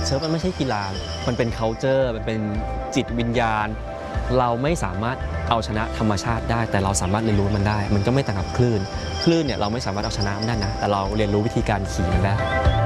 ซิร์ฟมันไม่ใช่กีฬามันเป็น culture มันเป็นจิตวิญญาณเราไม่สามารถเอาชนะธรรมชาติได้แต่เราสามารถเรียนรู้มันได้มันก็ไม่ต่างกับคลื่นเนี่ยเราไม่สามารถเอาชนะมันได้นะแต่เราเรียนรู้วิธีการขี่มันได้